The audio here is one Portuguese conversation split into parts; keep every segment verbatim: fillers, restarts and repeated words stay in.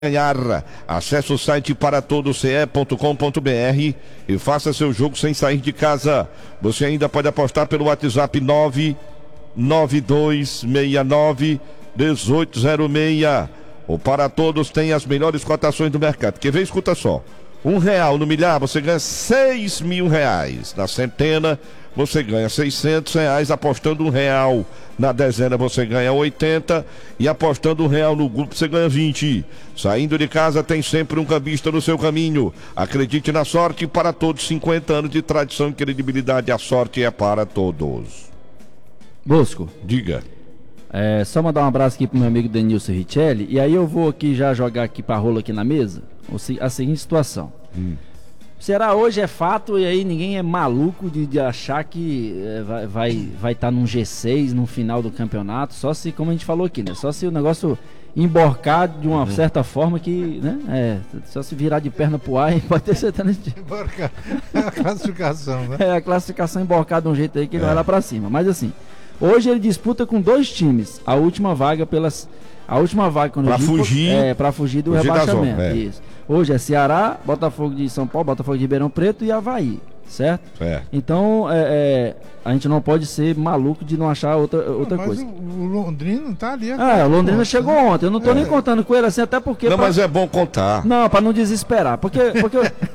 ganhar. Acesse o site para todo c e ponto com ponto b r e faça seu jogo sem sair de casa. Você ainda pode apostar pelo WhatsApp nove nove dois seis nove um oito zero seis. O Para Todos tem as melhores cotações do mercado. Quer ver? Escuta só. Um real no milhar, você ganha seis mil reais. Na centena, você ganha seiscentos reais. Apostando um real na dezena, você ganha oitenta. E apostando um real no grupo, você ganha vinte. Saindo de casa, tem sempre um cambista no seu caminho. Acredite na sorte. Para Todos, cinquenta anos de tradição e credibilidade. A sorte é para todos. Bosco. Diga. É, só mandar um abraço aqui pro meu amigo Denilson Richelli. E aí eu vou aqui já jogar aqui pra rola aqui na mesa a seguinte situação. Hum. Será hoje é fato e aí ninguém é maluco de, de achar que é, vai estar vai, vai tá num G seis no final do campeonato, só se, como a gente falou aqui, né? Só se o negócio emborcar de uma uhum. certa forma que, né? É, só se virar de perna pro ar e pode ter certeza de... Emborcar, é a classificação, né? É, a classificação emborcada de um jeito aí que ele é. vai lá pra cima, mas assim... Hoje ele disputa com dois times a última vaga pelas a última vaga quando para fugir é para fugir do fugir rebaixamento. Zona, é. Isso. Hoje é Ceará, Botafogo de São Paulo, Botafogo de Ribeirão Preto e Avaí, certo? É. Então é, é, a gente não pode ser maluco de não achar outra outra não, coisa. O, o Londrina tá ali. Ah, o Londrina ontem, chegou né? ontem. Eu não tô é. nem contando com ele assim até porque. Não, pra... mas é bom contar. Não, para não desesperar, porque porque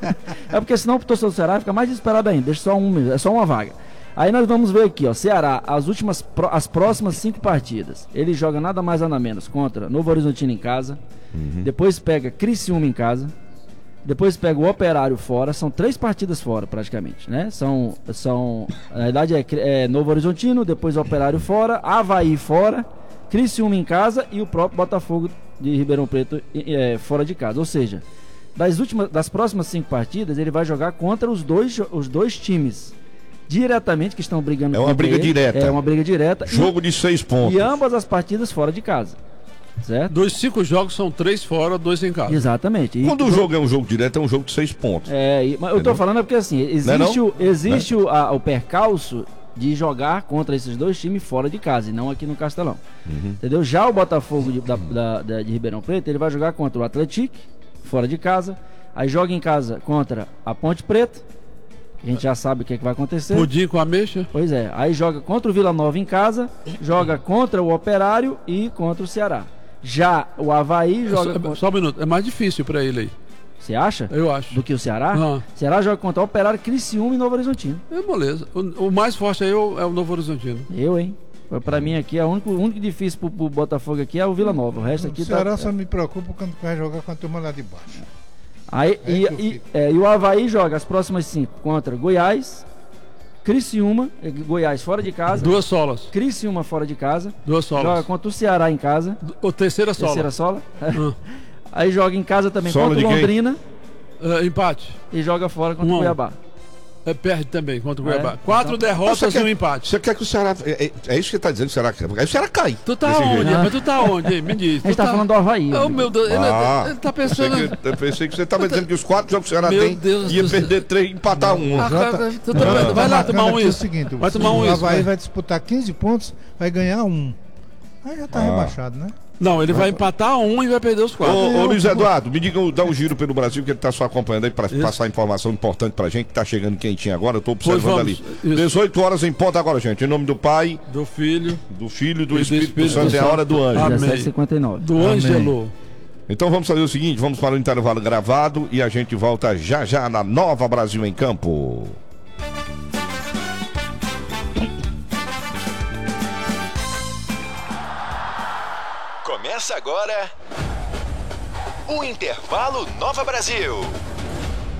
é porque senão o torcedor do Ceará fica mais desesperado ainda. Deixa só um, é só uma vaga. Aí nós vamos ver aqui, ó, Ceará, as últimas, as próximas cinco partidas. Ele joga nada mais nada menos contra Novo Horizontino em casa, uhum. depois pega Criciúma em casa, depois pega o Operário fora, são três partidas fora praticamente, né? São, são na verdade é, é Novo Horizontino, depois Operário fora, Avaí fora, Criciúma em casa e o próprio Botafogo de Ribeirão Preto é, fora de casa. Ou seja, das, últimas, das próximas cinco partidas ele vai jogar contra os dois, os dois times diretamente que estão brigando. É uma briga ele. direta. É uma briga direta. Jogo e, de seis pontos. E ambas as partidas fora de casa. Certo? Dos cinco jogos são três fora, dois em casa. Exatamente. E Quando o jogo é um jogo direto, é um jogo de seis pontos. É, e, mas eu tô falando é porque assim, existe, não é não? O, existe é. o, a, o percalço de jogar contra esses dois times fora de casa e não aqui no Castelão. Uhum. Entendeu? Já o Botafogo de, da, da, da, de Ribeirão Preto, ele vai jogar contra o Atlético, fora de casa. Aí joga em casa contra a Ponte Preta. A gente já sabe o que, é que vai acontecer. Pudim com ameixa? Pois é. Aí joga contra o Vila Nova em casa, joga contra o Operário e contra o Ceará. Já o Avaí joga... Só, contra... só um minuto. É mais difícil pra ele aí. Você acha? Eu acho. Do que o Ceará? Não. Ceará joga contra o Operário, Criciúma e Novo Horizontino. É moleza. O, o mais forte aí é o, é o Novo Horizontino. Eu, hein? Pra mim aqui, é o único, o único difícil pro, pro Botafogo aqui é o Vila Nova. O resto aqui o Ceará tá... só me preocupa quando vai jogar com a turma lá de baixo. Aí, é e, e, é, e o Avaí joga as próximas cinco contra Goiás, Criciúma, Goiás fora de casa. Duas solas. Criciúma fora de casa. Duas solas. Joga contra o Ceará em casa. O terceira sola. Terceira sola. Hum. Aí joga em casa também sola contra o Londrina. Uh, empate. E joga fora contra o um. Cuiabá. É, perde também contra o Cuiabá. É, Quatro então... derrotas quer, e um empate. Você quer que o Ceará... É, é isso que você tá dizendo, que o Ceará quer. Aí o Ceará cai. Tu tá onde? Mas tu tá onde? Me diz. A gente tá, tá falando do Avaí. Oh, meu Deus. Ah, ele, ele tá pensando... Eu pensei que, eu pensei que você tava dizendo que os quatro jogos que o Ceará meu tem Deus ia Deus perder três e empatar um. Ah, Jota, tu tá Jota, vai lá tomar um isso. É o seguinte, vai tomar um o isso. O Avaí vai. vai disputar quinze pontos, vai ganhar um. Aí já tá ah. rebaixado, né? Não, ele vai empatar um e vai perder os quatro. Ô, ô Luiz Eduardo, me diga, dá um giro pelo Brasil, que ele tá só acompanhando aí para passar informação importante pra gente, que tá chegando quentinho agora, eu tô observando ali. Isso. dezoito horas em ponto agora, gente, em nome do Pai, do Filho, do Filho e do, do Espírito, Espírito Santo, é a hora do anjo. dezessete e cinquenta e nove. Do Ângelo. Então vamos fazer o seguinte, vamos para o intervalo gravado e a gente volta já já na Nova Brasil em Campo. Começa agora o Intervalo Nova Brasil.